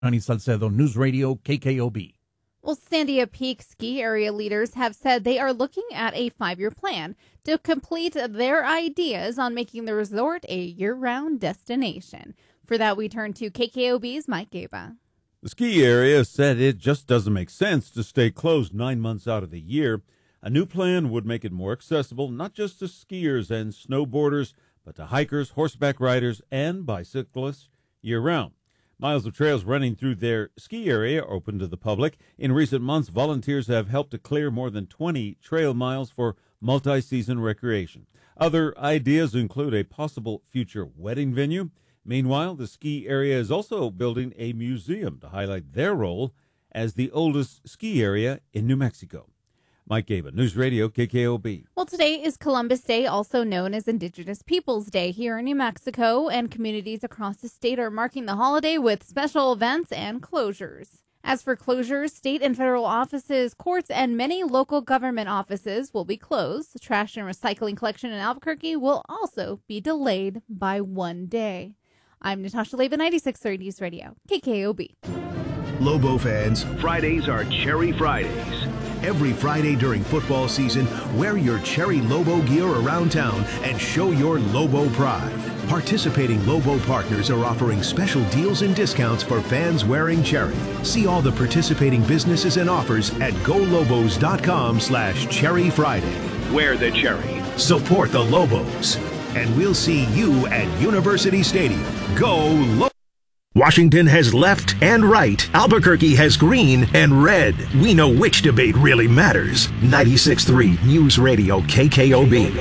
Johnny Salcedo, News Radio, KKOB. Well, Sandia Peak ski area leaders have said they are looking at a 5-year plan to complete their ideas on making the resort a year-round destination. For that, we turn to KKOB's Mike Gaba. The ski area said it just doesn't make sense to stay closed 9 months out of the year. A new plan would make it more accessible, not just to skiers and snowboarders, but to hikers, horseback riders, and bicyclists year-round. Miles of trails running through their ski area are open to the public. In recent months, volunteers have helped to clear more than 20 trail miles for multi-season recreation. Other ideas include a possible future wedding venue. Meanwhile, the ski area is also building a museum to highlight their role as the oldest ski area in New Mexico. Mike Gaba, News Radio, KKOB. Well, today is Columbus Day, also known as Indigenous Peoples Day here in New Mexico, and communities across the state are marking the holiday with special events and closures. As for closures, state and federal offices, courts, and many local government offices will be closed. The trash and recycling collection in Albuquerque will also be delayed by 1 day. I'm Natasha Leva, 96.3 News Radio, KKOB. Lobo fans, Fridays are Cherry Fridays. Every Friday during football season, wear your Cherry Lobo gear around town and show your Lobo pride. Participating Lobo partners are offering special deals and discounts for fans wearing Cherry. See all the participating businesses and offers at golobos.com/Cherry Friday. Wear the Cherry. Support the Lobos. And we'll see you at University Stadium. Go Lobos! Washington has left and right. Albuquerque has green and red. We know which debate really matters. 96.3 News Radio KKOB.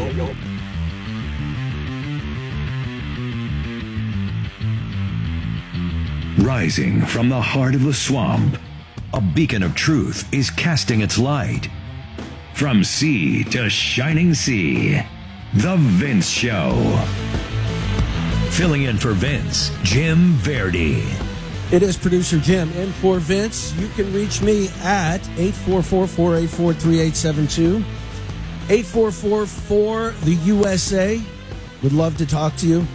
Rising from the heart of the swamp, a beacon of truth is casting its light. From sea to shining sea, The Vince Show. Filling in for Vince, Jim Verdi. It is producer Jim in for Vince. You can reach me at 844-484-3872. 844-4-the-USA. Would love to talk to you.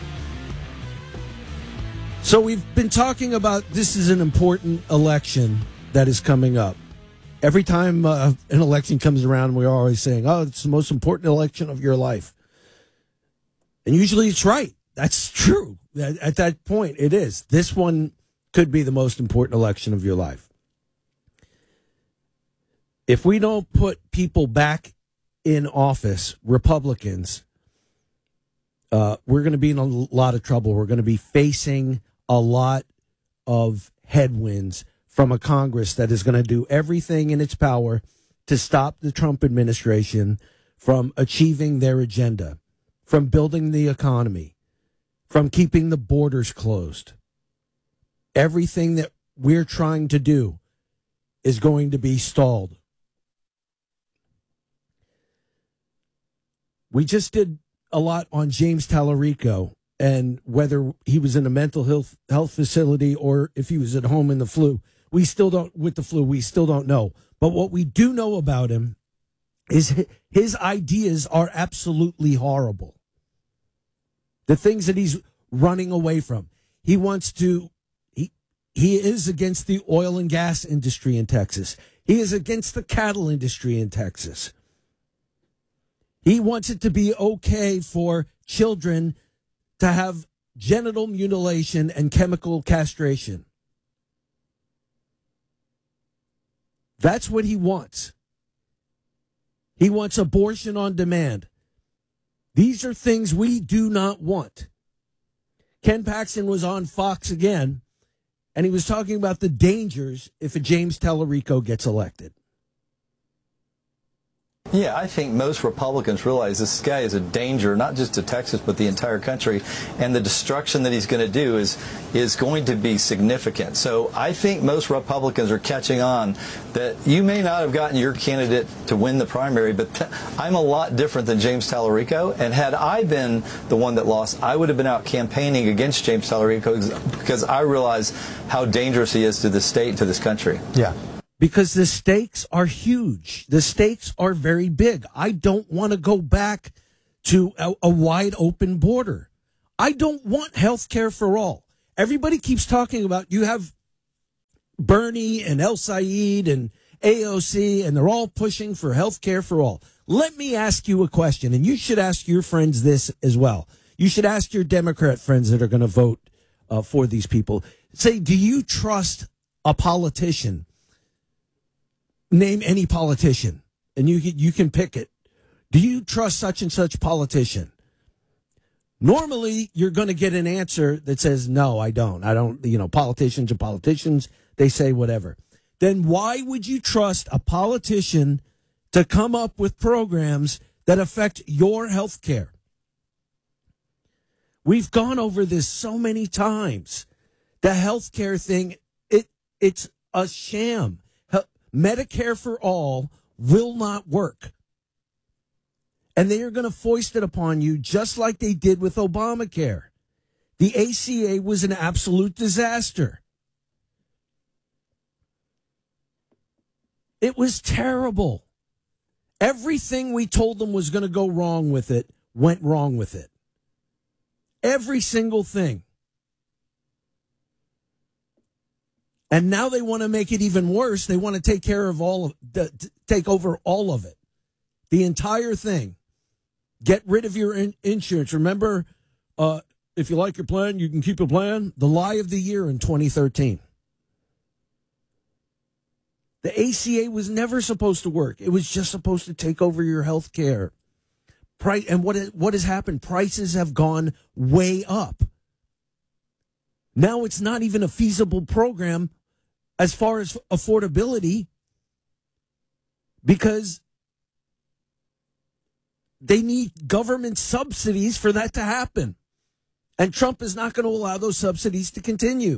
So we've been talking about this is an important election that is coming up. Every time an election comes around, we're always saying, oh, it's the most important election of your life. And usually it's right. That's true. At that point, it is. This one could be the most important election of your life. If we don't put people back in office, Republicans, we're going to be in a lot of trouble. We're going to be facing a lot of headwinds from a Congress that is going to do everything in its power to stop the Trump administration from achieving their agenda, from building the economy, from keeping the borders closed. Everything that we're trying to do is going to be stalled. We just did a lot on James Tallarico and whether he was in a mental health facility or if he was at home in the flu. We still don't know. But what we do know about him is his ideas are absolutely horrible. The things that he's running away from. He is against the oil and gas industry in Texas. He is against the cattle industry in Texas. He wants it to be okay for children to have genital mutilation and chemical castration. That's what he wants. He wants abortion on demand. These are things we do not want. Ken Paxton was on Fox again, and he was talking about the dangers if a James Tallarico gets elected. Yeah, I think most Republicans realize this guy is a danger, not just to Texas, but the entire country. And the destruction that he's going to do is going to be significant. So I think most Republicans are catching on that you may not have gotten your candidate to win the primary, but I'm a lot different than James Tallarico. And had I been the one that lost, I would have been out campaigning against James Tallarico because I realize how dangerous he is to the state and to this country. Yeah. Because the stakes are huge. The stakes are very big. I don't want to go back to a wide open border. I don't want health care for all. Everybody keeps talking about you have Bernie and El Sayed and AOC, and they're all pushing for health care for all. Let me ask you a question, and you should ask your friends this as well. You should ask your Democrat friends that are going to vote for these people. Say, do you trust a politician? Name any politician, and you can pick it. Do you trust such and such politician? Normally, you're going to get an answer that says, no, I don't. I don't, politicians are politicians. They say whatever. Then why would you trust a politician to come up with programs that affect your health care? We've gone over this so many times. The health care thing, it's a sham. Medicare for all will not work. And they are going to foist it upon you just like they did with Obamacare. The ACA was an absolute disaster. It was terrible. Everything we told them was going to go wrong with it went wrong with it. Every single thing. And now they want to make it even worse. They want to take care of take over all of it. The entire thing. Get rid of your insurance. Remember, if you like your plan, you can keep a plan. The lie of the year in 2013. The ACA was never supposed to work. It was just supposed to take over your health care. And what has happened? Prices have gone way up. Now it's not even a feasible program as far as affordability because they need government subsidies for that to happen. And Trump is not going to allow those subsidies to continue.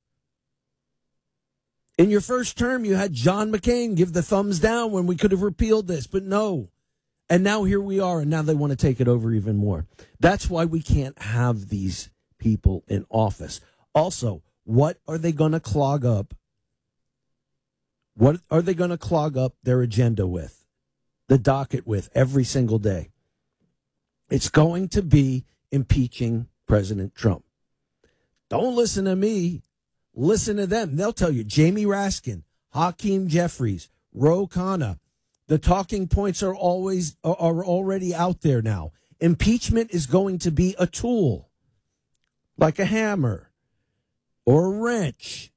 In your first term, you had John McCain give the thumbs down when we could have repealed this, but no. And now here we are, and now they want to take it over even more. That's why we can't have these people in office. Also, what are they going to clog up? What are they going to clog up their agenda with? The docket with every single day? It's going to be impeaching President Trump. Don't listen to me. Listen to them. They'll tell you. Jamie Raskin, Hakeem Jeffries, Ro Khanna. The talking points are already out there now. Impeachment is going to be a tool, like a hammer or a wrench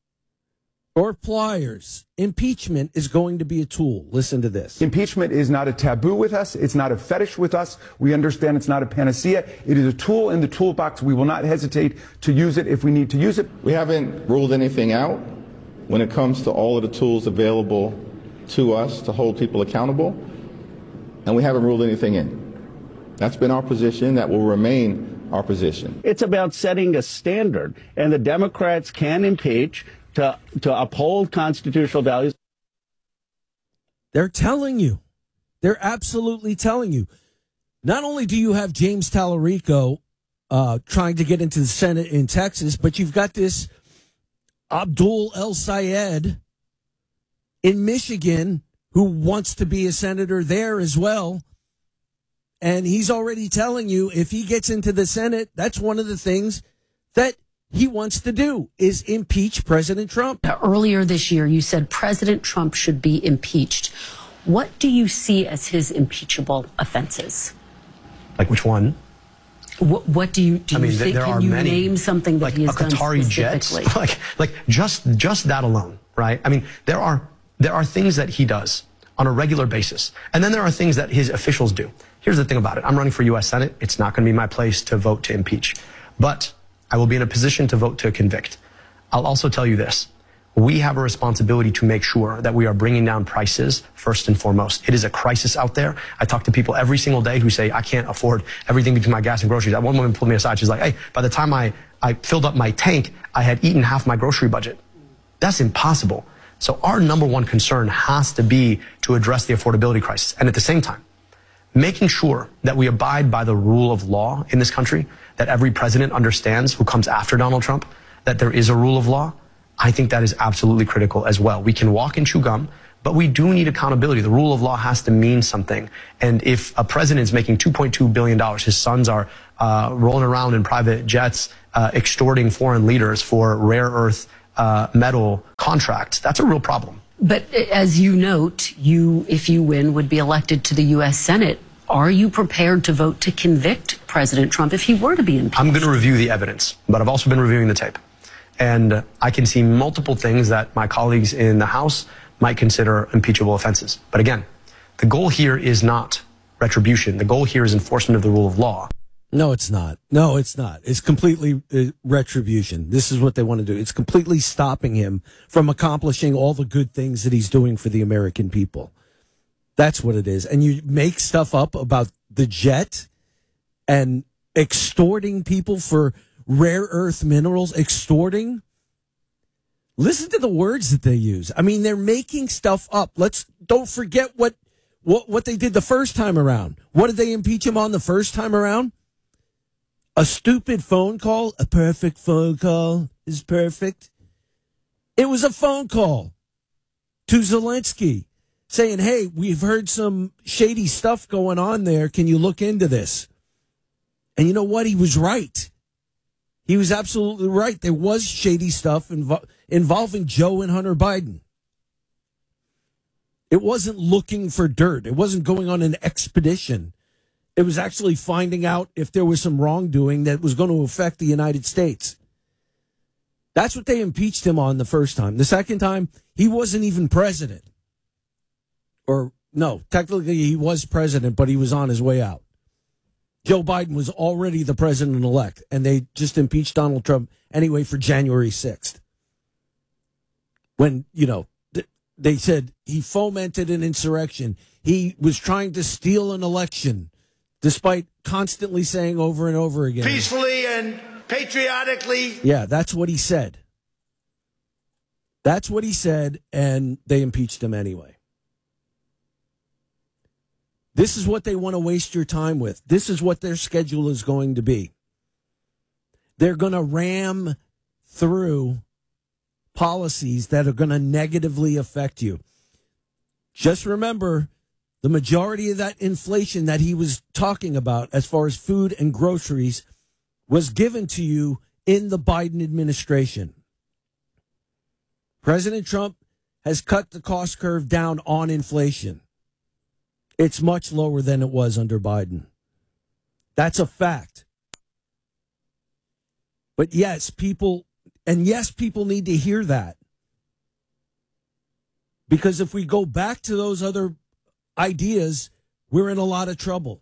or pliers. Impeachment is going to be a tool. Listen to this. Impeachment is not a taboo with us. It's not a fetish with us. We understand it's not a panacea. It is a tool in the toolbox. We will not hesitate to use it if we need to use it. We haven't ruled anything out when it comes to all of the tools available to us to hold people accountable, and we haven't ruled anything in. That's been our position. That will remain our position. It's about setting a standard, and the Democrats can impeach to uphold constitutional values. They're telling you. They're absolutely telling you. Not only do you have James Tallarico trying to get into the Senate in Texas, but you've got this Abdul El Sayed in Michigan who wants to be a senator there as well. And he's already telling you if he gets into the Senate, that's one of the things that he wants to do is impeach President Trump. Earlier this year, you said President Trump should be impeached. What do you see as his impeachable offenses? Like which one? What do you think? There can are you many, name something that like he has done Qatari specifically? Jets, like just that alone, right? I mean, there are things that he does on a regular basis, and then there are things that his officials do. Here's the thing about it: I'm running for U.S. Senate. It's not going to be my place to vote to impeach, but I will be in a position to vote to convict. I'll also tell you this. We have a responsibility to make sure that we are bringing down prices first and foremost. It is a crisis out there. I talk to people every single day who say, I can't afford everything between my gas and groceries. That one woman pulled me aside. She's like, hey, by the time I filled up my tank, I had eaten half my grocery budget. That's impossible. So our number one concern has to be to address the affordability crisis. And at the same time, making sure that we abide by the rule of law in this country, that every president understands who comes after Donald Trump, that there is a rule of law. I think that is absolutely critical as well. We can walk and chew gum, but we do need accountability. The rule of law has to mean something. And if a president is making $2.2 billion, his sons are rolling around in private jets, extorting foreign leaders for rare earth medal contracts. That's a real problem. But as you note, if you win, would be elected to the U.S. Senate. Are you prepared to vote to convict President Trump if he were to be impeached? I'm going to review the evidence, but I've also been reviewing the tape. And I can see multiple things that my colleagues in the House might consider impeachable offenses. But again, the goal here is not retribution. The goal here is enforcement of the rule of law. No, it's not. No, it's not. It's completely retribution. This is what they want to do. It's completely stopping him from accomplishing all the good things that he's doing for the American people. That's what it is. And you make stuff up about the jet and extorting people for rare earth minerals, extorting. Listen to the words that they use. I mean, they're making stuff up. Don't forget what they did the first time around. What did they impeach him on the first time around? A stupid phone call, a perfect phone call is perfect. It was a phone call to Zelensky saying, hey, we've heard some shady stuff going on there. Can you look into this? And you know what? He was right. He was absolutely right. There was shady stuff involving Joe and Hunter Biden. It wasn't looking for dirt. It wasn't going on an expedition. It was actually finding out if there was some wrongdoing that was going to affect the United States. That's what they impeached him on the first time. The second time, he wasn't even president. Or, no, technically he was president, but he was on his way out. Joe Biden was already the president-elect, and they just impeached Donald Trump anyway for January 6th. When, they said he fomented an insurrection. He was trying to steal an election, despite constantly saying over and over again, peacefully and patriotically. Yeah, that's what he said. That's what he said, and they impeached him anyway. This is what they want to waste your time with. This is what their schedule is going to be. They're going to ram through policies that are going to negatively affect you. Just remember, the majority of that inflation that he was talking about, as far as food and groceries, was given to you in the Biden administration. President Trump has cut the cost curve down on inflation. It's much lower than it was under Biden. That's a fact. But yes, people need to hear that. Because if we go back to those other ideas, we're in a lot of trouble.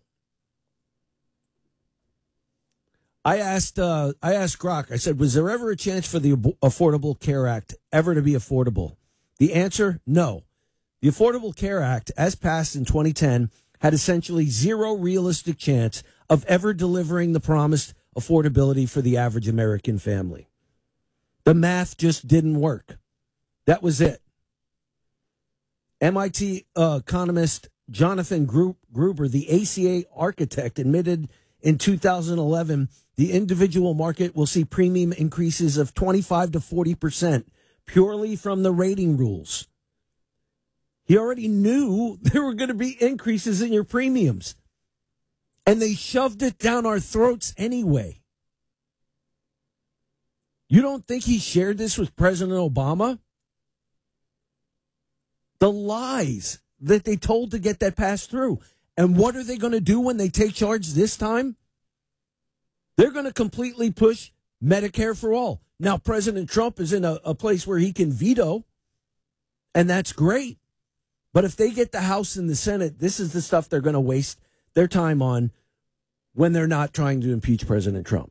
I asked Grok, I said, was there ever a chance for the Affordable Care Act ever to be affordable? The answer, no. The Affordable Care Act, as passed in 2010, had essentially zero realistic chance of ever delivering the promised affordability for the average American family. The math just didn't work. That was it. MIT economist Jonathan Gruber, the ACA architect, admitted in 2011 the individual market will see premium increases of 25 to 40% purely from the rating rules. He already knew there were going to be increases in your premiums, and they shoved it down our throats anyway. You don't think he shared this with President Obama? The lies that they told to get that passed through. And what are they going to do when they take charge this time? They're going to completely push Medicare for all. Now, President Trump is in a place where he can veto, and that's great. But if they get the House and the Senate, this is the stuff they're going to waste their time on when they're not trying to impeach President Trump.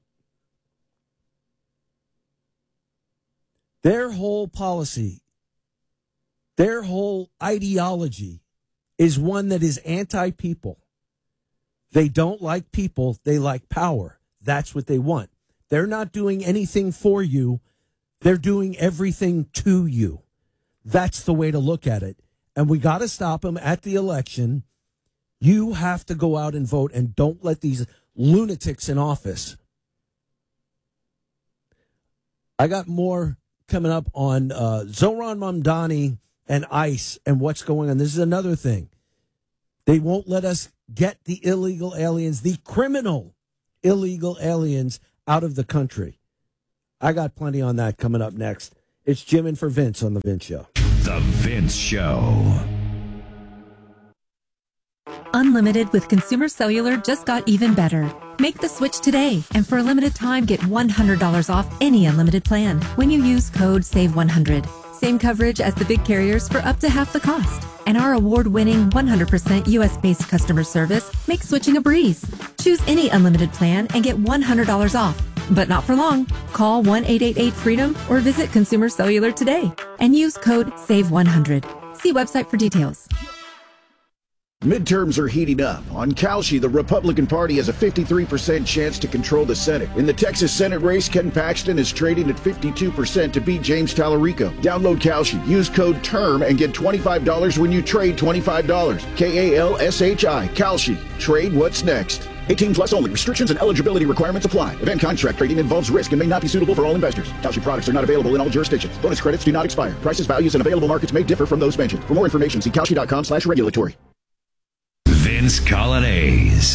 Their whole policy, their whole ideology is one that is anti-people. They don't like people. They like power. That's what they want. They're not doing anything for you. They're doing everything to you. That's the way to look at it. And we got to stop them at the election. You have to go out and vote, and don't let these lunatics in office. I got more coming up on Zohran Mamdani and ICE and what's going on. This is another thing. They won't let us get the illegal aliens, the criminal illegal aliens, out of the country. I got plenty on that coming up next. It's Jim in for Vince on The Vince Show. The Vince Show. Unlimited with Consumer Cellular just got even better. Make the switch today, and for a limited time, get $100 off any unlimited plan when you use code SAVE100. Same coverage as the big carriers for up to half the cost. And our award-winning 100% U.S.-based customer service makes switching a breeze. Choose any unlimited plan and get $100 off. But not for long. Call 1-888-FREEDOM or visit Consumer Cellular today and use code SAVE100. See website for details. Midterms are heating up. On Kalshi, the Republican Party has a 53% chance to control the Senate. In the Texas Senate race, Ken Paxton is trading at 52% to beat James Tallarico. Download Kalshi, use code TERM, and get $25 when you trade $25. Kalshi. Kalshi. Trade what's next. 18 plus only. Restrictions and eligibility requirements apply. Event contract trading involves risk and may not be suitable for all investors. Kalshi products are not available in all jurisdictions. Bonus credits do not expire. Prices, values, and available markets may differ from those mentioned. For more information, see Kalshi.com/regulatory. Vince Colonnese.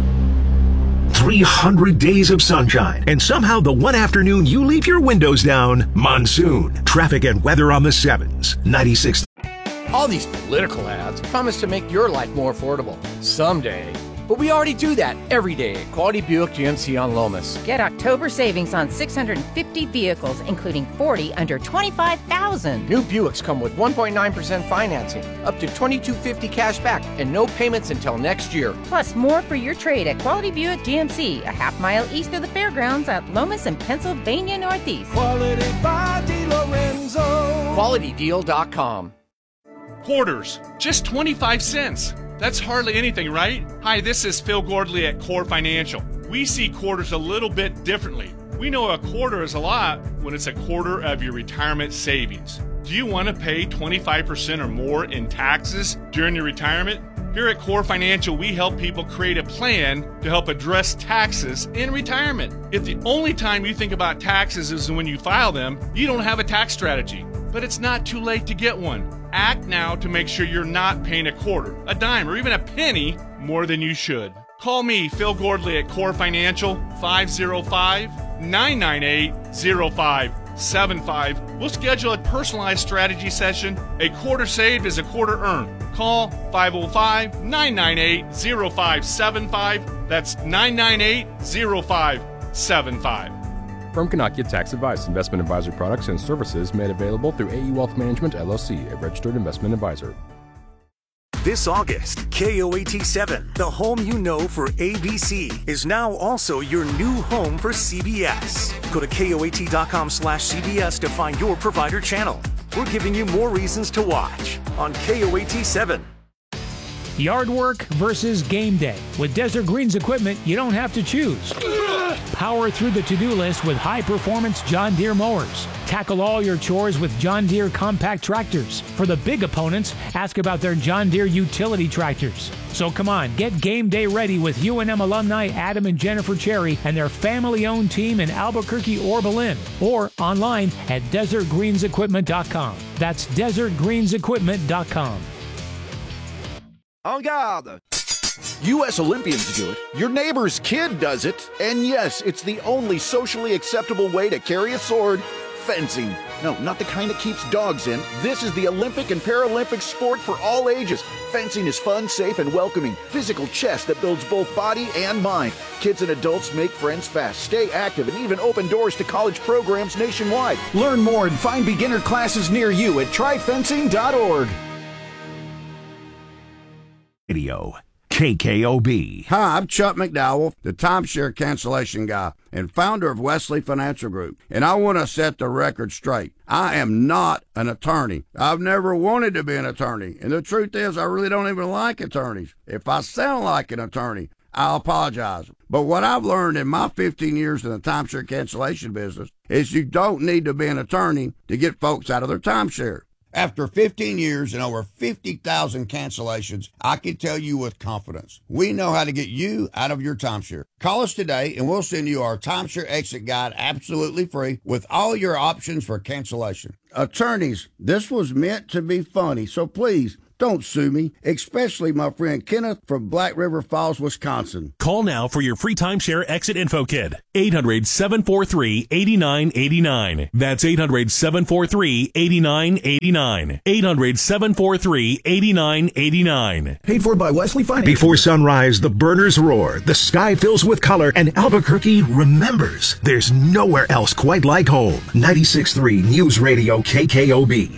300 days of sunshine, and somehow the one afternoon you leave your windows down, monsoon. Traffic and weather on the 7s. 96. All these political ads promise to make your life more affordable. Someday. But we already do that every day at Quality Buick GMC on Lomas. Get October savings on 650 vehicles, including 40 under $25,000. New Buicks come with 1.9% financing, up to $2,250 cash back, and no payments until next year. Plus more for your trade at Quality Buick GMC, a half mile east of the fairgrounds at Lomas and Pennsylvania Northeast. Quality by DeLorenzo. QualityDeal.com. Quarters, just 25 cents. That's hardly anything, right? Hi, this is Phil Gordley at Core Financial. We see quarters a little bit differently. We know a quarter is a lot when it's a quarter of your retirement savings. Do you want to pay 25% or more in taxes during your retirement? Here at Core Financial, we help people create a plan to help address taxes in retirement. If the only time you think about taxes is when you file them, you don't have a tax strategy. But it's not too late to get one. Act now to make sure you're not paying a quarter, a dime, or even a penny more than you should. Call me, Phil Gordley, at Core Financial, 505-998-0575. We'll schedule a personalized strategy session. A quarter saved is a quarter earned. Call 505-998-0575. That's 998-0575. Firm cannot give tax advice. Investment advisory products and services made available through AE Wealth Management, LLC, a registered investment advisor. This August, KOAT7, the home you know for ABC, is now also your new home for CBS. Go to KOAT.com/CBS to find your provider channel. We're giving you more reasons to watch on KOAT7. Yard work versus game day. With Desert Greens equipment, you don't have to choose. Power through the to-do list with high-performance John Deere mowers. Tackle all your chores with John Deere compact tractors. For the big opponents, ask about their John Deere utility tractors. So come on, get game day ready with UNM alumni Adam and Jennifer Cherry and their family-owned team in Albuquerque or Berlin, or online at desertgreensequipment.com. That's desertgreensequipment.com. En garde! U.S. Olympians do it, your neighbor's kid does it, and yes, it's the only socially acceptable way to carry a sword, fencing. No, not the kind that keeps dogs in. This is the Olympic and Paralympic sport for all ages. Fencing is fun, safe, and welcoming. Physical chess that builds both body and mind. Kids and adults make friends fast, stay active, and even open doors to college programs nationwide. Learn more and find beginner classes near you at tryfencing.org. Radio KKOB. Hi, I'm Chuck McDowell, the timeshare cancellation guy and founder of Wesley Financial Group, and I want to set the record straight. I am not an attorney. I've never wanted to be an attorney, and the truth is I really don't even like attorneys. If I sound like an attorney, I'll apologize. But what I've learned in my 15 years in the timeshare cancellation business is you don't need to be an attorney to get folks out of their timeshare. After 15 years and over 50,000 cancellations, I can tell you with confidence, we know how to get you out of your timeshare. Call us today and we'll send you our timeshare exit guide absolutely free with all your options for cancellation. Attorneys, this was meant to be funny, so please Don't sue me, especially my friend Kenneth from Black River Falls, Wisconsin. Call now for your free timeshare exit info kit. 800-743-8989. That's 800-743-8989. 800-743-8989. Paid for by Wesley Finance. Before sunrise, the burners roar, the sky fills with color, and Albuquerque remembers. There's nowhere else quite like home. 96.3 News Radio KKOB.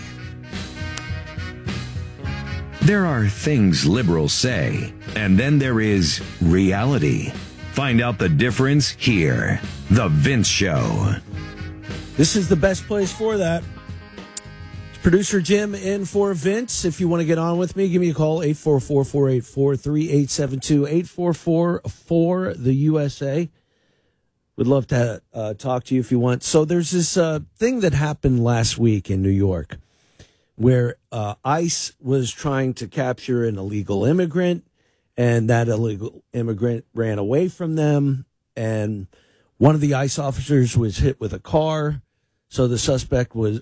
There are things liberals say, and then there is reality. Find out the difference here. The Vince Show. This is the best place for that. It's Producer Jim in for Vince. If you want to get on with me, give me a call, 844-484-3872, 844-4-the-USA. Would love to talk to you if you want. So there's this thing that happened last week in New York, where ICE was trying to capture an illegal immigrant, and that illegal immigrant ran away from them, and one of the ICE officers was hit with a car, so the suspect was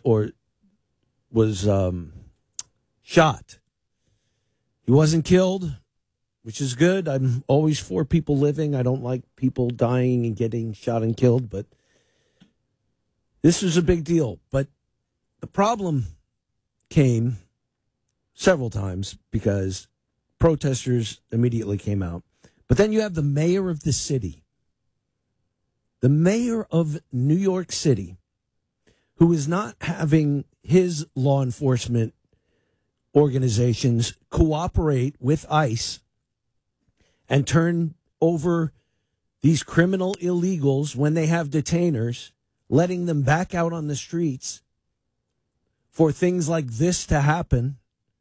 shot. He wasn't killed, which is good. I'm always for people living. I don't like people dying and getting shot and killed, but this was a big deal. But the problem came several times because protesters immediately came out. But then you have the mayor of the city, the mayor of New York City, who is not having his law enforcement organizations cooperate with ICE and turn over these criminal illegals when they have detainers, letting them back out on the streets for things like this to happen.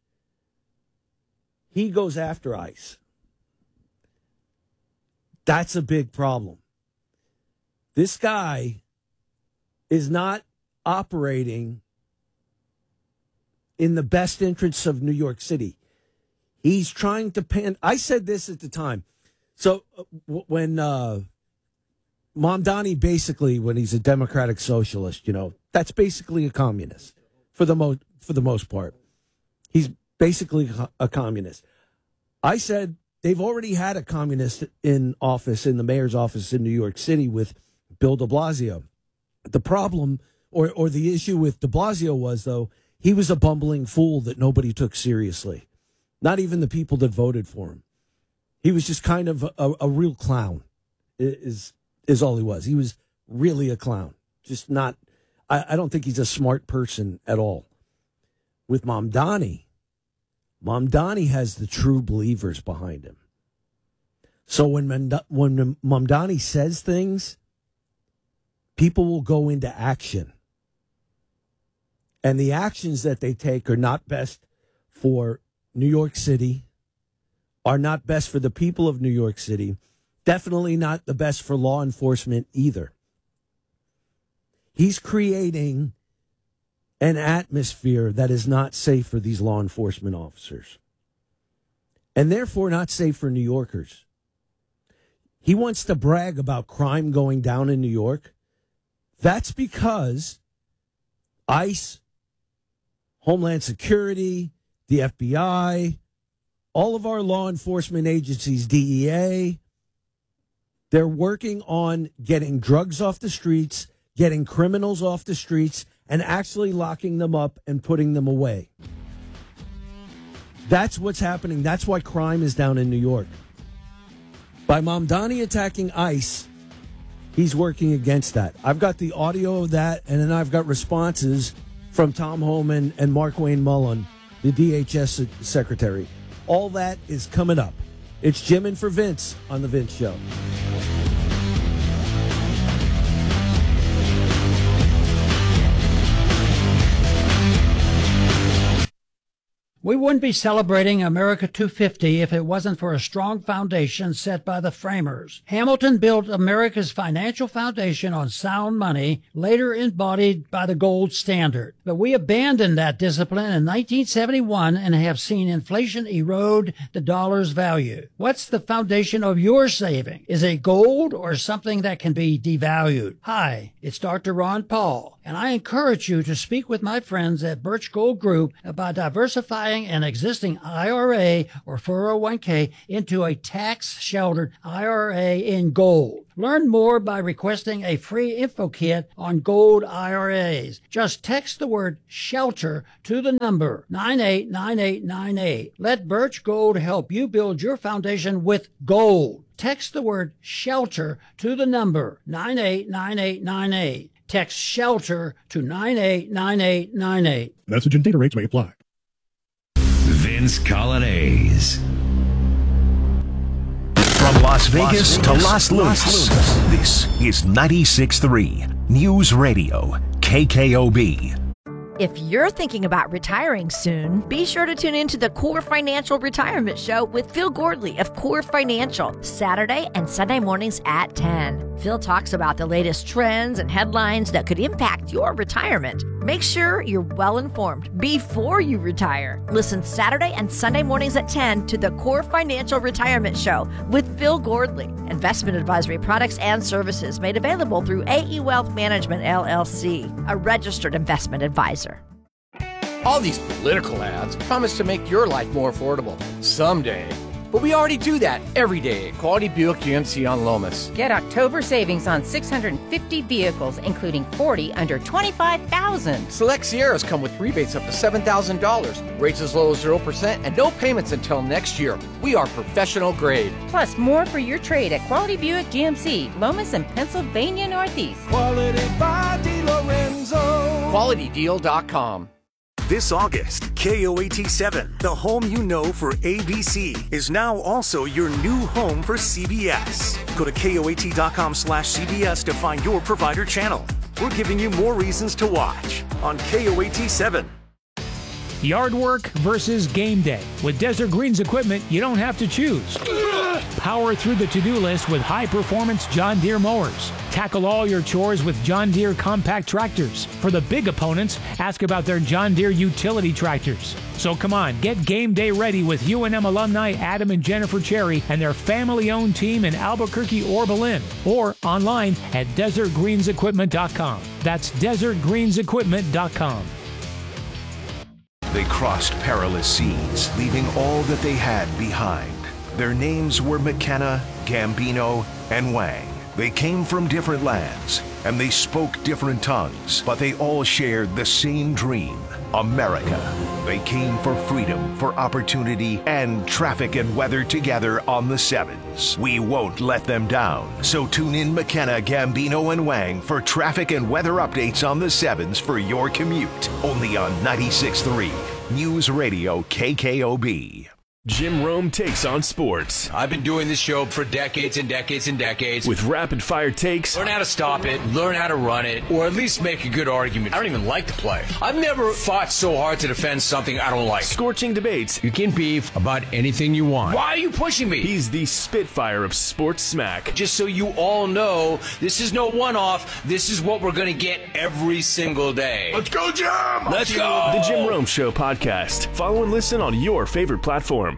He goes after ICE. That's a big problem. This guy is not operating in the best interests of New York City. He's trying to I said this at the time. So when Mamdani, basically, when he's a democratic socialist, that's basically a communist. For the most part, he's basically a communist. I said they've already had a communist in office, in the mayor's office in New York City with Bill de Blasio. The problem or the issue with de Blasio was, though, he was a bumbling fool that nobody took seriously. Not even the people that voted for him. He was just kind of a real clown is all he was. He was really a clown. Just not... I don't think he's a smart person at all. With Mamdani has the true believers behind him. So when Mamdani says things, people will go into action. And the actions that they take are not best for New York City, are not best for the people of New York City, definitely not the best for law enforcement either. He's creating an atmosphere that is not safe for these law enforcement officers, and therefore not safe for New Yorkers. He wants to brag about crime going down in New York. That's because ICE, Homeland Security, the FBI, all of our law enforcement agencies, DEA, they're working on getting drugs off the streets, getting criminals off the streets, and actually locking them up and putting them away. That's what's happening. That's why crime is down in New York. By Mamdani attacking ICE, he's working against that. I've got the audio of that, and then I've got responses from Tom Homan and Mark Wayne Mullen, the DHS secretary. All that is coming up. It's Jim in for Vince on The Vince Show. We wouldn't be celebrating America 250 if it wasn't for a strong foundation set by the framers. Hamilton built America's financial foundation on sound money, later embodied by the gold standard. But we abandoned that discipline in 1971 and have seen inflation erode the dollar's value. What's the foundation of your saving? Is it gold or something that can be devalued? Hi, it's Dr. Ron Paul, and I encourage you to speak with my friends at Birch Gold Group about diversifying converting an existing IRA or 401k into a tax-sheltered IRA in gold. Learn more by requesting a free info kit on gold IRAs. Just text the word SHELTER to the number 989898. Let Birch Gold help you build your foundation with gold. Text the word SHELTER to the number 989898. Text SHELTER to 989898. Message and data rates may apply. Vince Colonnese. From Las Vegas to Las Lunas, this is 96.3 News Radio, KKOB. If you're thinking about retiring soon, be sure to tune in to the Core Financial Retirement Show with Phil Gordley of Core Financial, Saturday and Sunday mornings at 10. Phil talks about the latest trends and headlines that could impact your retirement. Make sure you're well informed before you retire. Listen Saturday and Sunday mornings at 10 to the Core Financial Retirement Show with Phil Gordley. Investment advisory products and services made available through AE Wealth Management, LLC, a registered investment advisor. All these political ads promise to make your life more affordable someday. But we already do that every day at Quality Buick GMC on Lomas. Get October savings on 650 vehicles, including 40 under $25,000. Select Sierras come with rebates up to $7,000, rates as low as 0%, and no payments until next year. We are professional grade. Plus, more for your trade at Quality Buick GMC, Lomas and Pennsylvania Northeast. Quality by DiLorenzo. QualityDeal.com. This August, KOAT7, the home you know for ABC, is now also your new home for CBS. Go to KOAT.com/CBS to find your provider channel. We're giving you more reasons to watch on KOAT7. Yard work versus game day. With Desert Greens equipment, you don't have to choose. Power through the to-do list with high-performance John Deere mowers. Tackle all your chores with John Deere compact tractors. For the big opponents, ask about their John Deere utility tractors. So come on, get game day ready with UNM alumni Adam and Jennifer Cherry and their family-owned team in Albuquerque or Berlin, or online at desertgreensequipment.com. That's desertgreensequipment.com. They crossed perilous seas, leaving all that they had behind. Their names were McKenna, Gambino, and Wang. They came from different lands, and they spoke different tongues, but they all shared the same dream, America. They came for freedom, for opportunity, and traffic and weather together on the Sevens. We won't let them down. So tune in McKenna, Gambino, and Wang for traffic and weather updates on the Sevens for your commute. Only on 96.3 News Radio KKOB. Jim Rome takes on sports. I've been doing this show for decades and decades and decades. With rapid-fire takes. Learn how to stop it, learn how to run it, or at least make a good argument. I don't even like to play. I've never fought so hard to defend something I don't like. Scorching debates. You can beef about anything you want. Why are you pushing me? He's the Spitfire of sports smack. Just so you all know, this is no one-off. This is what we're going to get every single day. Let's go, Jim! Let's go! The Jim Rome Show podcast. Follow and listen on your favorite platform.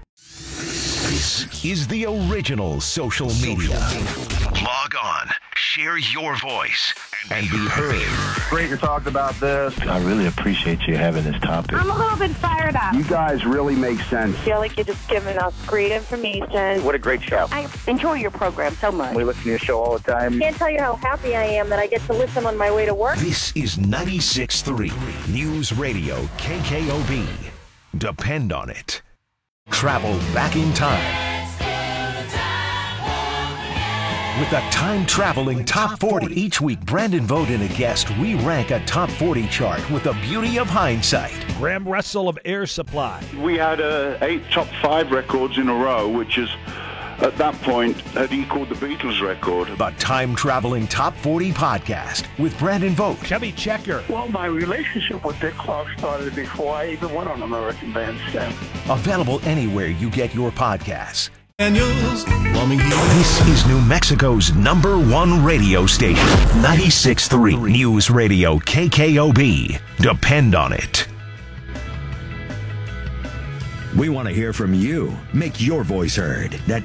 This is the original social media. Log on, share your voice, and be heard. Great to talk about this. I really appreciate you having this topic. I'm a little bit fired up. You guys really make sense. I feel like you're just giving us great information. What a great show. I enjoy your program so much. We listen to your show all the time. Can't tell you how happy I am that I get to listen on my way to work. This is 96.3 News Radio KKOB. Depend on it. Travel back in time. With a time-traveling Top 40. Each week, Brandon Vogt and a guest re-rank a Top 40 chart with the beauty of hindsight. Graham Russell of Air Supply. We had 8 top 5 records in a row, which is, at that point, had equaled the Beatles record. The time-traveling Top 40 podcast with Brandon Vogt. Chubby Checker. Well, my relationship with Dick Clark started before I even went on American Bandstand. Available anywhere you get your podcasts. Daniels, this is New Mexico's #1 radio station, 96.3 News Radio KKOB. Depend on it. We want to hear from you. Make your voice heard at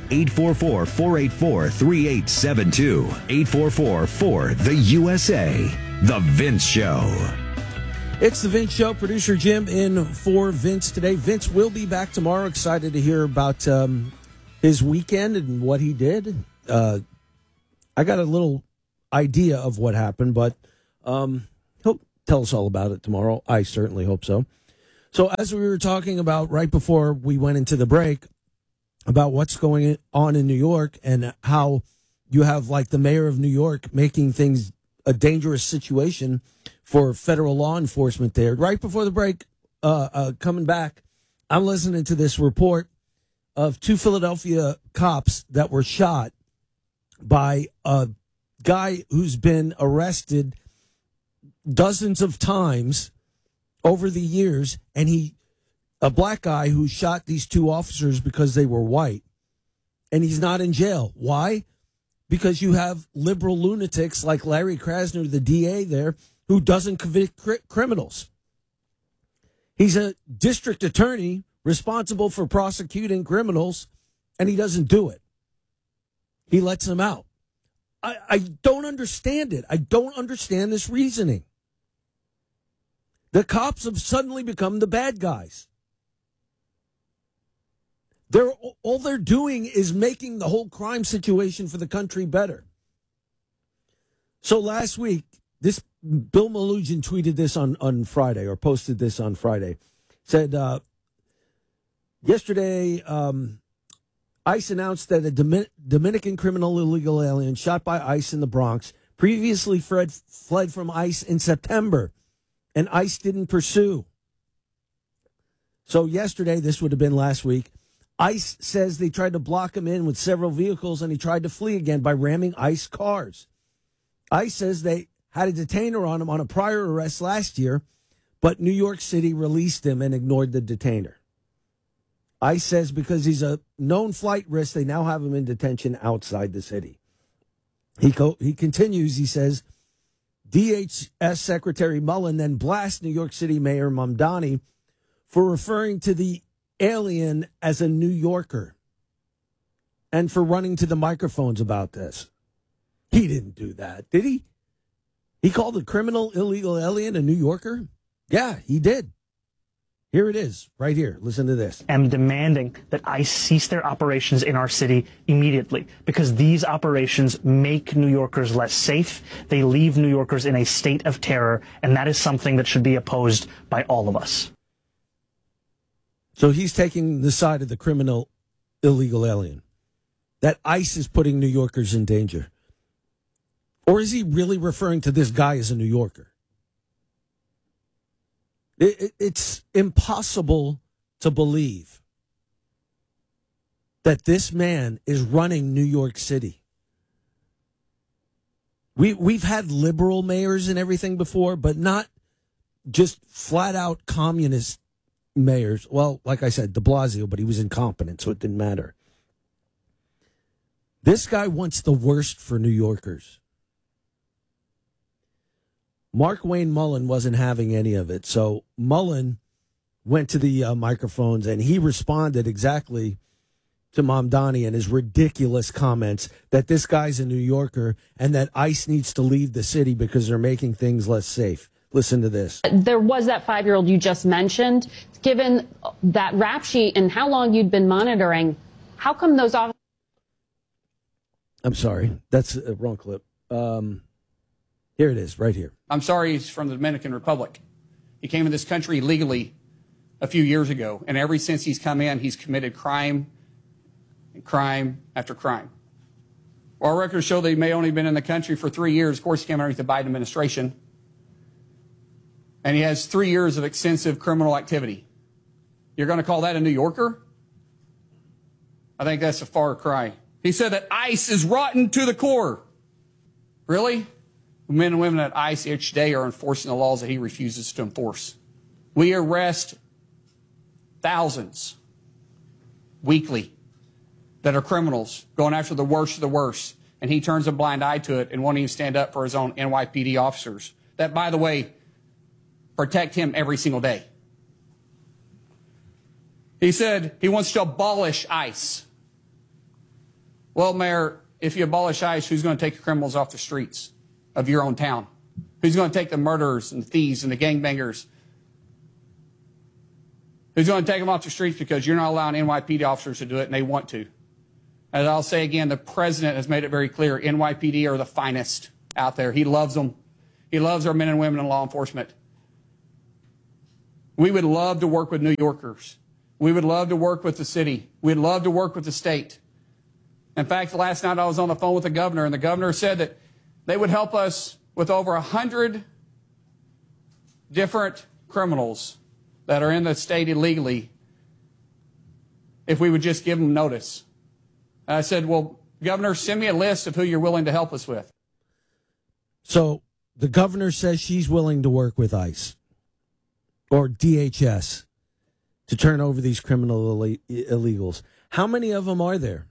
844-484-3872. 844-4-THE-USA. The Vince Show. It's the Vince Show. Producer Jim in for Vince today. Vince will be back tomorrow. Excited to hear about his weekend and what he did. I got a little idea of what happened, but he'll tell us all about it tomorrow. I certainly hope so. So as we were talking about right before we went into the break about what's going on in New York and how you have like the mayor of New York making things a dangerous situation for federal law enforcement there. Right before the break, coming back, I'm listening to this report of 2 Philadelphia cops that were shot by a guy who's been arrested dozens of times over the years, and a black guy who shot these 2 officers because they were white, and he's not in jail. Why? Because you have liberal lunatics like Larry Krasner, the DA there, who doesn't convict criminals. He's a district attorney responsible for prosecuting criminals, and he doesn't do it. He lets them out. I don't understand it. I don't understand this reasoning. The cops have suddenly become the bad guys. All they're doing is making the whole crime situation for the country better. So last week, this Bill Melugin tweeted this on Friday, or posted this on Friday. Said, yesterday, ICE announced that a Dominican criminal illegal alien shot by ICE in the Bronx previously fled from ICE in September, and ICE didn't pursue. So yesterday, this would have been last week, ICE says they tried to block him in with several vehicles, and he tried to flee again by ramming ICE cars. ICE says they had a detainer on him on a prior arrest last year, but New York City released him and ignored the detainer. ICE says because he's a known flight risk, they now have him in detention outside the city. He continues, he says, DHS Secretary Mullen then blasts New York City Mayor Mamdani for referring to the alien as a New Yorker and for running to the microphones about this. He didn't do that, did he? He called a criminal illegal alien a New Yorker? Yeah, he did. Here it is, right here. Listen to this. I'm demanding that ICE cease their operations in our city immediately because these operations make New Yorkers less safe. They leave New Yorkers in a state of terror, and that is something that should be opposed by all of us. So he's taking the side of the criminal illegal alien. That ICE is putting New Yorkers in danger. Or is he really referring to this guy as a New Yorker? It's impossible to believe that this man is running New York City. We've had liberal mayors and everything before, but not just flat out communist mayors. Well, like I said, de Blasio, but he was incompetent, so it didn't matter. This guy wants the worst for New Yorkers. Mark Wayne Mullen wasn't having any of it. So Mullen went to the microphones and he responded exactly to Mamdani and his ridiculous comments that this guy's a New Yorker and that ICE needs to leave the city because they're making things less safe. Listen to this. There was that 5-year-old you just mentioned. Given that rap sheet and how long you'd been monitoring, how come those officers... I'm sorry. That's a wrong clip. Here it is, right here. I'm sorry, he's from the Dominican Republic. He came in this country legally a few years ago, and ever since he's come in, he's committed crime and crime after crime. Well, our records show that he may only been in the country for 3 years. Of course, he came underneath the Biden administration. And he has 3 years of extensive criminal activity. You're going to call that a New Yorker? I think that's a far cry. He said that ICE is rotten to the core. Really? Men and women at ICE each day are enforcing the laws that he refuses to enforce. We arrest thousands weekly that are criminals, going after the worst of the worst, and he turns a blind eye to it and won't even stand up for his own NYPD officers that, by the way, protect him every single day. He said he wants to abolish ICE. Well, Mayor, if you abolish ICE, who's going to take the criminals off the streets of your own town? Who's going to take the murderers and the thieves and the gangbangers? Who's going to take them off the streets because you're not allowing NYPD officers to do it and they want to? As I'll say again, the president has made it very clear, NYPD are the finest out there. He loves them. He loves our men and women in law enforcement. We would love to work with New Yorkers. We would love to work with the city. We'd love to work with the state. In fact, last night I was on the phone with the governor, and the governor said that they would help us with over 100 different criminals that are in the state illegally if we would just give them notice. And I said, well, Governor, send me a list of who you're willing to help us with. So the governor says she's willing to work with ICE or DHS to turn over these criminal illegals. How many of them are there?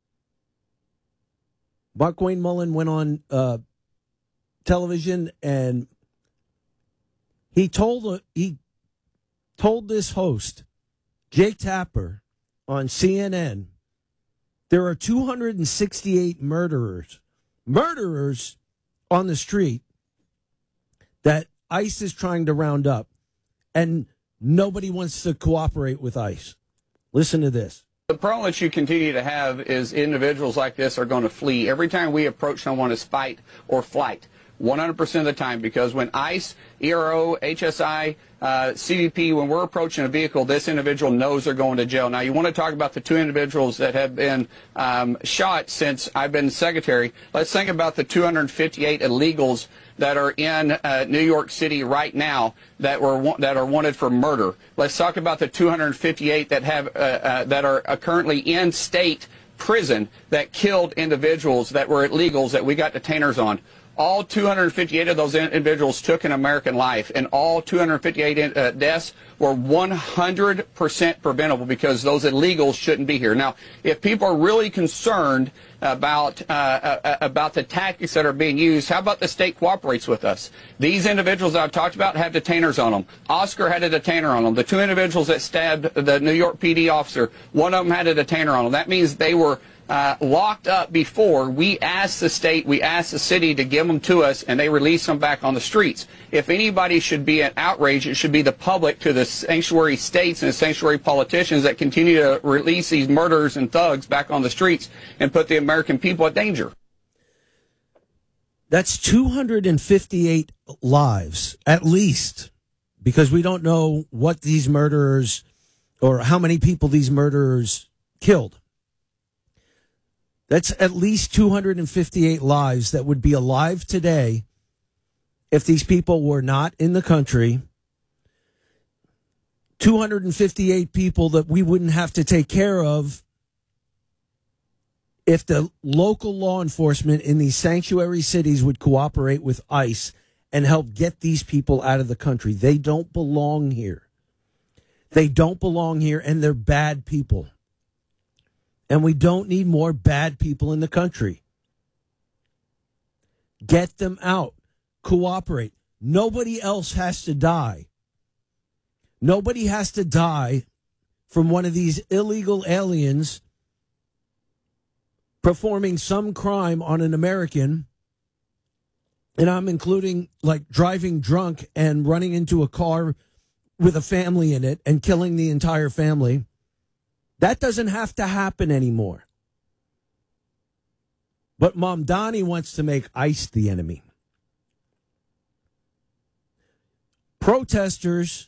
Markwayne Mullin went on television and he told this host, Jake Tapper, on CNN, there are 268 murderers on the street that ICE is trying to round up, and nobody wants to cooperate with ICE. Listen to this. The problem that you continue to have is individuals like this are going to flee. Every time we approach someone as fight or flight, 100% of the time, because when ICE, ERO, HSI, CBP, when we're approaching a vehicle, this individual knows they're going to jail. Now, you want to talk about the two individuals that have been shot since I've been secretary. Let's think about the 258 illegals that are in New York City right now that are wanted for murder. Let's talk about the 258 that have that are currently in state prison that killed individuals that were illegals that we got detainers on. All 258 of those individuals took an American life, and all 258 deaths were 100% preventable because those illegals shouldn't be here. Now, if people are really concerned about the tactics that are being used, how about the state cooperates with us? These individuals that I've talked about have detainers on them. Oscar had a detainer on them. The two individuals that stabbed the New York PD officer, one of them had a detainer on them. That means they were locked up before we asked the state, we asked the city to give them to us, and they released them back on the streets. If anybody should be an outrage, it should be the public to the sanctuary states and the sanctuary politicians that continue to release these murderers and thugs back on the streets and put the American people at danger. That's 258 lives, at least, because we don't know what these murderers or how many people these murderers killed. That's at least 258 lives that would be alive today if these people were not in the country. 258 people that we wouldn't have to take care of if the local law enforcement in these sanctuary cities would cooperate with ICE and help get these people out of the country. They don't belong here. They don't belong here, and they're bad people. And we don't need more bad people in the country. Get them out. Cooperate. Nobody else has to die. Nobody has to die from one of these illegal aliens performing some crime on an American. And I'm including like driving drunk and running into a car with a family in it and killing the entire family. That doesn't have to happen anymore. But Mamdani wants to make ICE the enemy. Protesters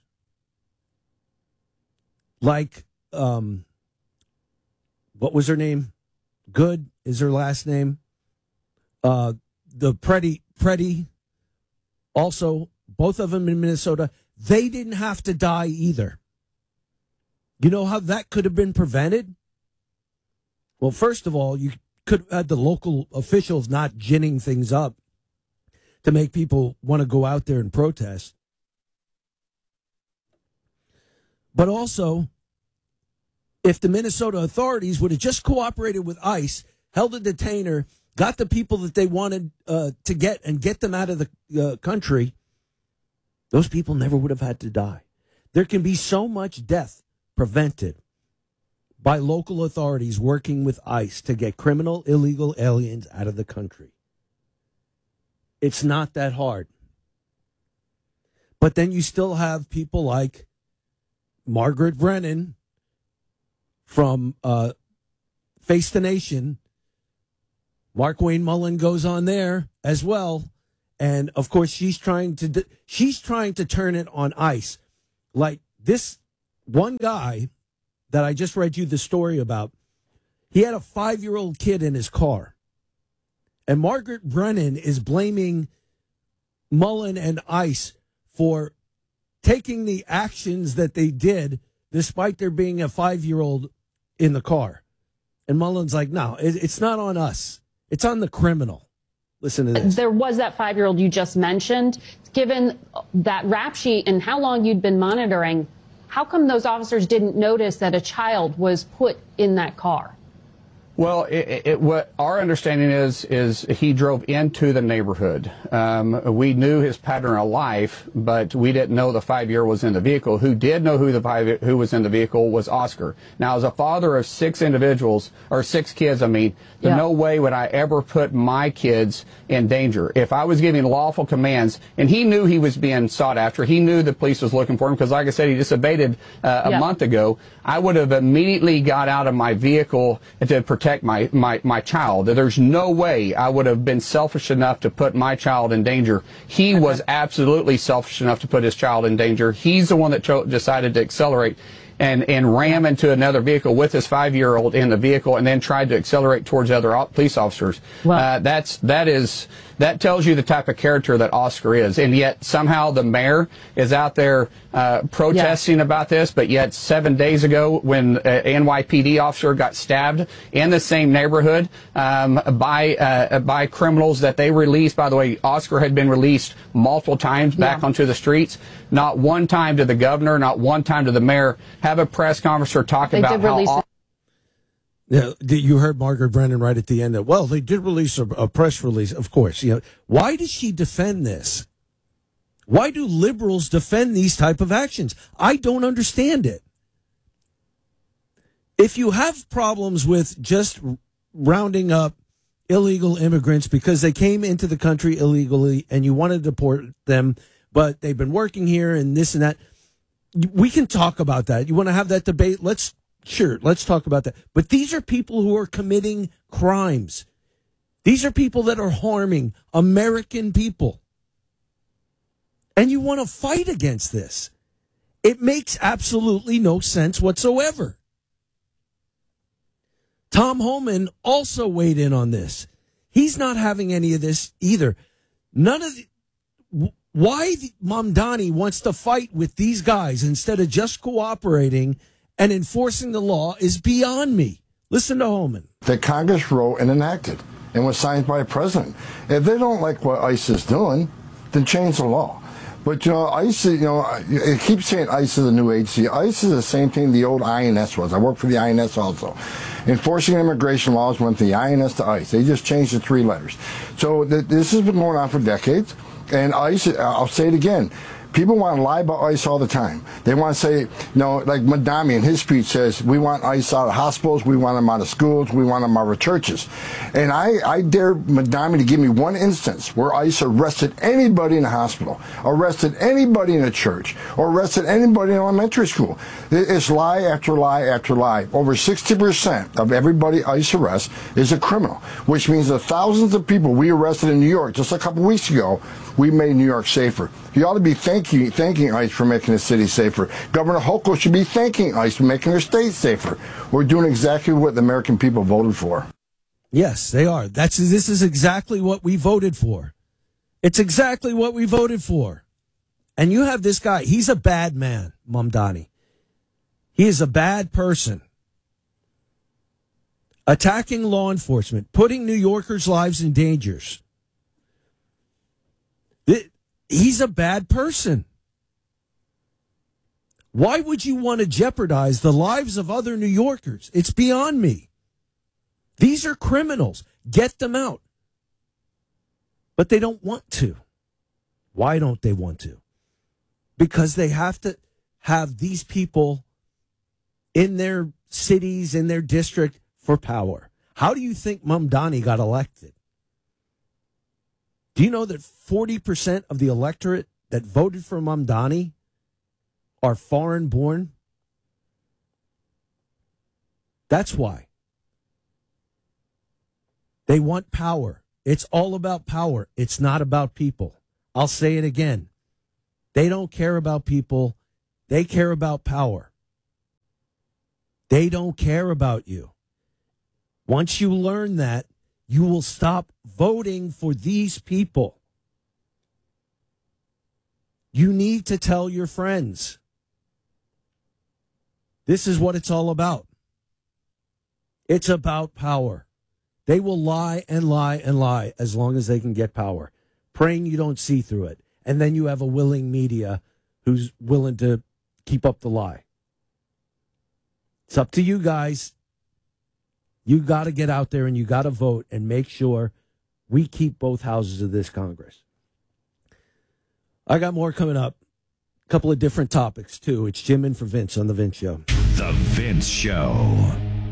like, what was her name? Good is her last name. The Preddy, also, both of them in Minnesota, they didn't have to die either. You know how that could have been prevented? Well, first of all, you could have had the local officials not ginning things up to make people want to go out there and protest. But also, if the Minnesota authorities would have just cooperated with ICE, held a detainer, got the people that they wanted to get and get them out of the country, those people never would have had to die. There can be so much death prevented by local authorities working with ICE to get criminal, illegal aliens out of the country. It's not that hard. But then you still have people like Margaret Brennan from Face the Nation. Mark Wayne Mullen goes on there as well. And, of course, she's trying to turn it on ICE. Like this one guy that I just read you the story about, he had a 5-year-old kid in his car. And Margaret Brennan is blaming Mullen and ICE for taking the actions that they did despite there being a 5-year-old in the car. And Mullen's like, no, it's not on us. It's on the criminal. Listen to this. There was that 5-year-old you just mentioned. Given that rap sheet and how long you'd been monitoring, how come those officers didn't notice that a child was put in that car? Well, what our understanding is he drove into the neighborhood. We knew his pattern of life, but we didn't know the 5-year-old was in the vehicle. Who did know who was in the vehicle was Oscar. Now, as a father of 6 individuals, or 6 kids, no way would I ever put my kids in danger. If I was giving lawful commands, and he knew he was being sought after, he knew the police was looking for him, because like I said, he disobeyed a month ago, I would have immediately got out of my vehicle to protect my child. There's no way I would have been selfish enough to put my child in danger. He was absolutely selfish enough to put his child in danger. He's the one that decided to accelerate and ram into another vehicle with his 5-year-old in the vehicle, and then tried to accelerate towards other police officers. Well, that tells you the type of character that Oscar is. And yet somehow the mayor is out there protesting about this, but yet 7 days ago when an NYPD officer got stabbed in the same neighborhood by criminals that they released. By the way, Oscar had been released multiple times back onto the streets. Not one time did the governor, not one time did the mayor have a press conference or talk about how... Yeah, you heard Margaret Brennan right at the end. Well, they did release a press release, of course. Why does she defend this? Why do liberals defend these type of actions? I don't understand it. If you have problems with just rounding up illegal immigrants because they came into the country illegally and you want to deport them, but they've been working here and this and that, we can talk about that. You want to have that debate? Sure, let's talk about that. But these are people who are committing crimes. These are people that are harming American people. And you want to fight against this. It makes absolutely no sense whatsoever. Tom Homan also weighed in on this. He's not having any of this either. Why Mamdani wants to fight with these guys instead of just cooperating and enforcing the law is beyond me. Listen to Holman. That Congress wrote and enacted and was signed by a president. If they don't like what ICE is doing, then change the law. But, ICE, it keeps saying ICE is a new agency. ICE is the same thing the old INS was. I worked for the INS also. Enforcing immigration laws went from the INS to ICE. They just changed the 3 letters. So this has been going on for decades. And ICE, I'll say it again, people want to lie about ICE all the time. They want to say, like Madami in his speech says, we want ICE out of hospitals, we want them out of schools, we want them out of churches. And I dare Madami to give me one instance where ICE arrested anybody in a hospital, arrested anybody in a church, or arrested anybody in elementary school. It's lie after lie after lie. Over 60% of everybody ICE arrests is a criminal, which means the thousands of people we arrested in New York just a couple weeks ago, we made New York safer. You ought to be thanking ICE for making the city safer. Governor Hochul should be thanking ICE for making their state safer. We're doing exactly what the American people voted for. Yes, they are. This is exactly what we voted for. It's exactly what we voted for. And you have this guy. He's a bad man, Mamdani. He is a bad person. Attacking law enforcement, putting New Yorkers' lives in danger. He's a bad person. Why would you want to jeopardize the lives of other New Yorkers? It's beyond me. These are criminals. Get them out. But they don't want to. Why don't they want to? Because they have to have these people in their cities, in their district for power. How do you think Mamdani got elected? Do you know that 40% of the electorate that voted for Mamdani are foreign born? That's why. They want power. It's all about power. It's not about people. I'll say it again. They don't care about people. They care about power. They don't care about you. Once you learn that, you will stop voting for these people. You need to tell your friends. This is what it's all about. It's about power. They will lie and lie and lie as long as they can get power, praying you don't see through it. And then you have a willing media who's willing to keep up the lie. It's up to you guys. You got to get out there and you got to vote and make sure we keep both houses of this Congress. I got more coming up. A couple of different topics, too. It's Jim in for Vince on The Vince Show. The Vince Show.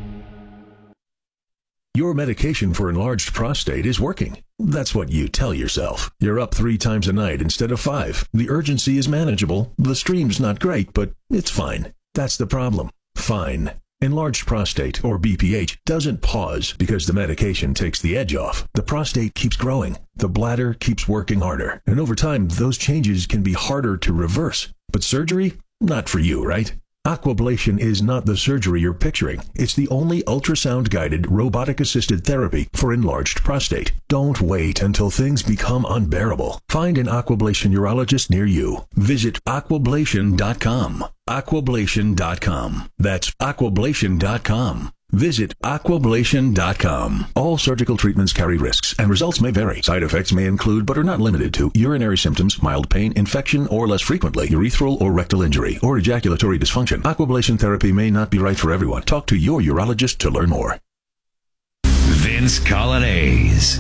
Your medication for enlarged prostate is working. That's what you tell yourself. You're up 3 times a night instead of 5. The urgency is manageable. The stream's not great, but it's fine. That's the problem. Fine. Enlarged prostate, or BPH, doesn't pause because the medication takes the edge off. The prostate keeps growing. The bladder keeps working harder. And over time, those changes can be harder to reverse. But surgery? Not for you, right? Aquablation is not the surgery you're picturing. It's the only ultrasound-guided, robotic-assisted therapy for enlarged prostate. Don't wait until things become unbearable. Find an Aquablation urologist near you. Visit aquablation.com. Aquablation.com. That's aquablation.com. Visit aquablation.com. All surgical treatments carry risks, and results may vary. Side effects may include, but are not limited to, urinary symptoms, mild pain, infection, or less frequently, urethral or rectal injury, or ejaculatory dysfunction. Aquablation therapy may not be right for everyone. Talk to your urologist to learn more. Vince Colonnese.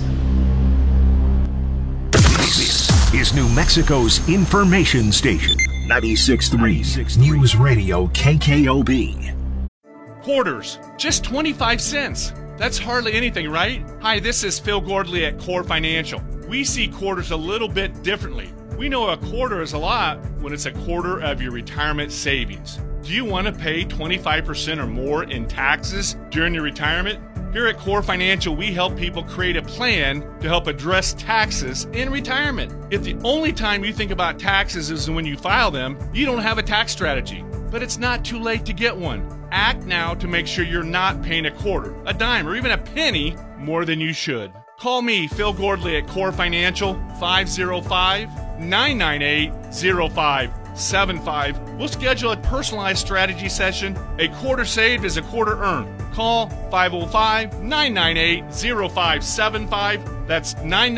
This is New Mexico's information station. 96.3 News Radio KKOB. Quarters, just 25 cents. That's hardly anything, right? Hi, this is Phil Gordley at Core Financial. We see quarters a little bit differently. We know a quarter is a lot when it's a quarter of your retirement savings. Do you want to pay 25% or more in taxes during your retirement? Here at Core Financial, we help people create a plan to help address taxes in retirement. If the only time you think about taxes is when you file them, you don't have a tax strategy. But it's not too late to get one. Act now to make sure you're not paying a quarter, a dime, or even a penny more than you should. Call me, Phil Gordley at Core Financial, 505-998-0575. We'll schedule a personalized strategy session. A quarter saved is a quarter earned. Call 505-998-0575. That's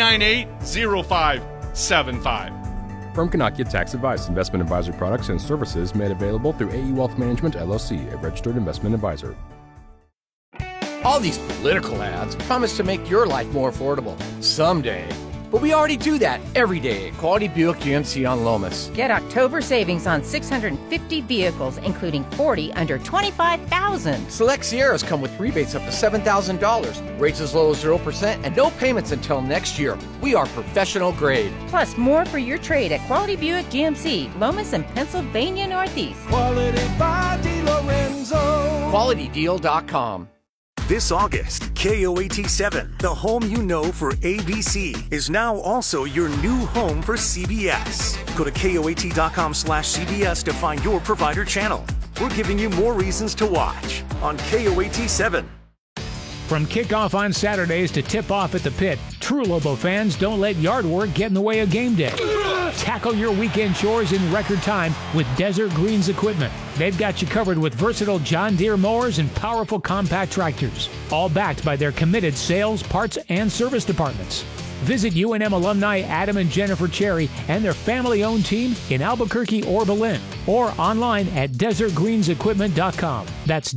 998-0575. Firm cannot get tax advice. Investment advisory products and services made available through AE Wealth Management, LLC, a registered investment advisor. All these political ads promise to make your life more affordable. Someday. But we already do that every day at Quality Buick GMC on Lomas. Get October savings on 650 vehicles, including 40 under $25,000. Select Sierras come with rebates up to $7,000. Rates as low as 0% and no payments until next year. We are professional grade. Plus more for your trade at Quality Buick GMC, Lomas and Pennsylvania Northeast. Quality by DiLorenzo. QualityDeal.com. This August, KOAT7, the home you know for ABC, is now also your new home for CBS. Go to KOAT.com/CBS to find your provider channel. We're giving you more reasons to watch on KOAT7. From kickoff on Saturdays to tip-off at the pit, true Lobo fans don't let yard work get in the way of game day. Tackle your weekend chores in record time with Desert Greens equipment. They've got you covered with versatile John Deere mowers and powerful compact tractors, all backed by their committed sales, parts, and service departments. Visit UNM alumni Adam and Jennifer Cherry and their family-owned team in Albuquerque or Belen, or online at desertgreensequipment.com. That's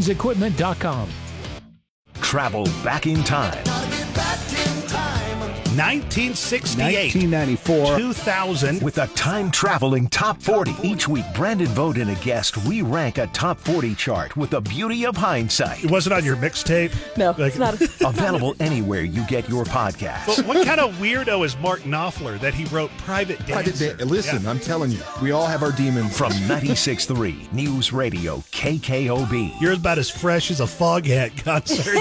desertgreensequipment.com. Travel back in time. 1968. 1994. 2000. With a time-traveling top 40. Each week, Brandon Vogt and a guest re-rank a top 40 chart with the beauty of hindsight. It wasn't on your mixtape? No, it's not. Available anywhere you get your podcast. But what kind of weirdo is Mark Knopfler that he wrote Private Dancer? Listen, I'm telling you, we all have our demons. From 96.3 News Radio KKOB. You're about as fresh as a Foghat concert.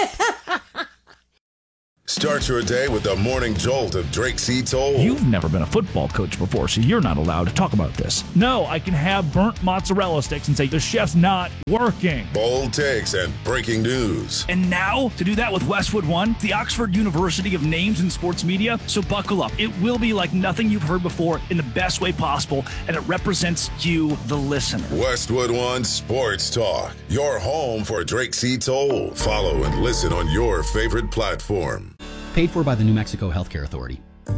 Start your day with the morning jolt of Drake C. Toll. You've never been a football coach before, so you're not allowed to talk about this. No, I can have burnt mozzarella sticks and say the chef's not working. Bold takes and breaking news. And now, to do that with Westwood One, the Oxford University of names in sports media, so buckle up. It will be like nothing you've heard before in the best way possible, and it represents you, the listener. Westwood One Sports Talk, your home for Drake C. Toll. Follow and listen on your favorite platform. Paid for by the New Mexico Healthcare Authority.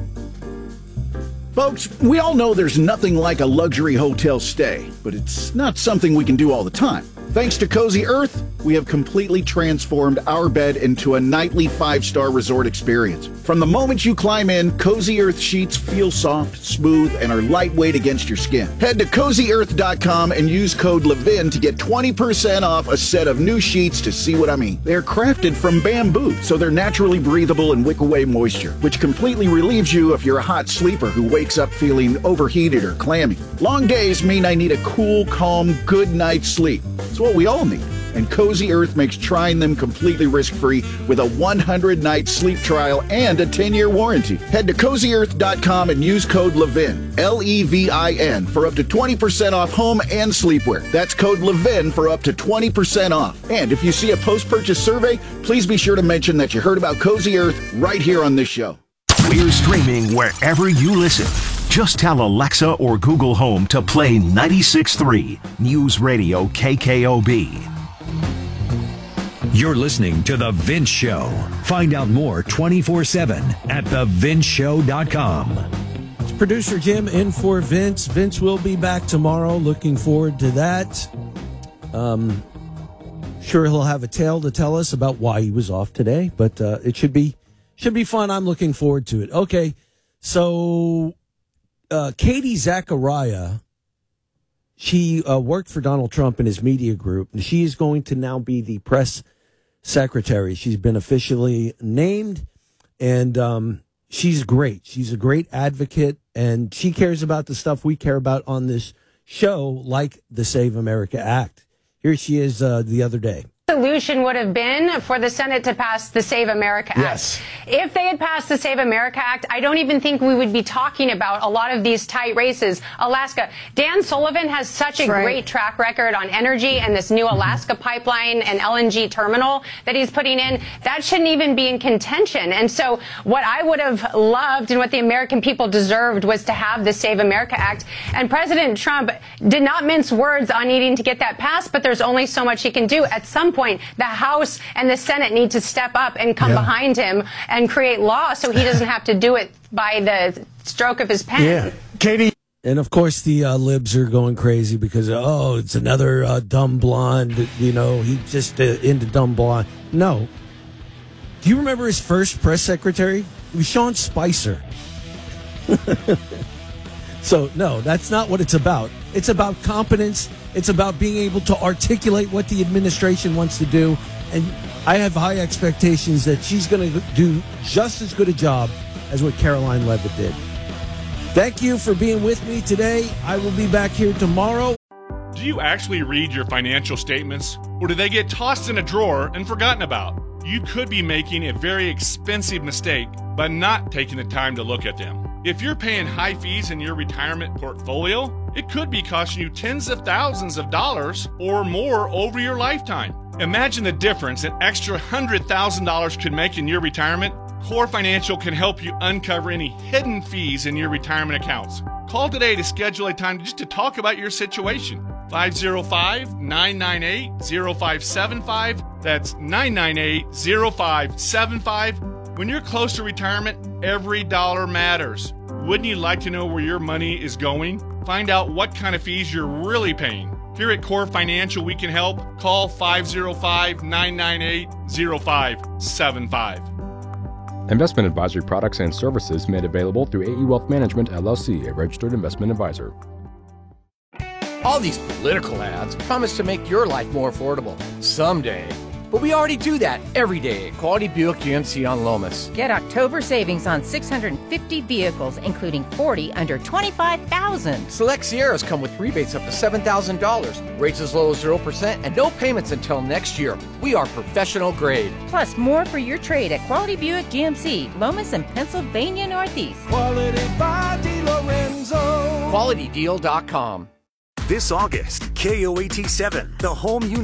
Folks, we all know there's nothing like a luxury hotel stay, but it's not something we can do all the time. Thanks to Cozy Earth, we have completely transformed our bed into a nightly 5-star resort experience. From the moment you climb in, Cozy Earth sheets feel soft, smooth, and are lightweight against your skin. Head to CozyEarth.com and use code LEVIN to get 20% off a set of new sheets to see what I mean. They're crafted from bamboo, so they're naturally breathable and wick away moisture, which completely relieves you if you're a hot sleeper who wakes up feeling overheated or clammy. Long days mean I need a cool, calm, good night's sleep. It's what we all need. And Cozy Earth makes trying them completely risk-free with a 100-night sleep trial and a 10-year warranty. Head to CozyEarth.com and use code LEVIN, L-E-V-I-N, for up to 20% off home and sleepwear. That's code LEVIN for up to 20% off. And if you see a post-purchase survey, please be sure to mention that you heard about Cozy Earth right here on this show. We're streaming wherever you listen. Just tell Alexa or Google Home to play 96.3 News Radio KKOB. You're listening to The Vince Show. Find out more 24/7 at thevinceshow.com. It's producer Jim in for Vince. Vince will be back tomorrow. Looking forward to that. Sure, he'll have a tale to tell us about why he was off today, but it should be fun. I'm looking forward to it. Okay, so Katie Zachariah, she worked for Donald Trump in his media group, and she is going to now be the press secretary. She's been officially named, and she's great. She's a great advocate, and she cares about the stuff we care about on this show, like the Save America Act. Here she is the other day. Solution would have been for the Senate to pass the Save America Act. Yes. If they had passed the Save America Act, I don't even think we would be talking about a lot of these tight races. Alaska. Dan Sullivan has such a great track record on energy and this new Alaska pipeline and LNG terminal that he's putting in. That shouldn't even be in contention. And so what I would have loved and what the American people deserved was to have the Save America Act. And President Trump did not mince words on needing to get that passed, but there's only so much he can do. At some point, the House and the Senate need to step up and come behind him and create law so he doesn't have to do it by the stroke of his pen. Yeah. Katie. And of course, the libs are going crazy because, it's another dumb blonde. You know, he's just into dumb blonde. No. Do you remember his first press secretary? It was Sean Spicer. So, no, that's not what it's about. It's about competence. It's about being able to articulate what the administration wants to do. And I have high expectations that she's going to do just as good a job as what Caroline Leavitt did. Thank you for being with me today. I will be back here tomorrow. Do you actually read your financial statements, or do they get tossed in a drawer and forgotten about? You could be making a very expensive mistake by not taking the time to look at them. If you're paying high fees in your retirement portfolio, it could be costing you tens of thousands of dollars or more over your lifetime. Imagine the difference an extra $100,000 could make in your retirement. Core Financial can help you uncover any hidden fees in your retirement accounts. Call today to schedule a time just to talk about your situation. 505-998-0575. That's 998-0575. When you're close to retirement, every dollar matters. Wouldn't you like to know where your money is going? Find out what kind of fees you're really paying. Here at Core Financial, we can help. Call 505-998-0575. Investment advisory products and services made available through AE Wealth Management, LLC, a registered investment advisor. All these political ads promise to make your life more affordable. Someday. But we already do that every day at Quality Buick GMC on Lomas. Get October savings on 650 vehicles, including 40 under $25,000. Select Sierras come with rebates up to $7,000, rates as low as 0%, and no payments until next year. We are professional grade. Plus, more for your trade at Quality Buick GMC, Lomas and Pennsylvania Northeast. Quality by DiLorenzo. QualityDeal.com. This August, KOAT7, the home you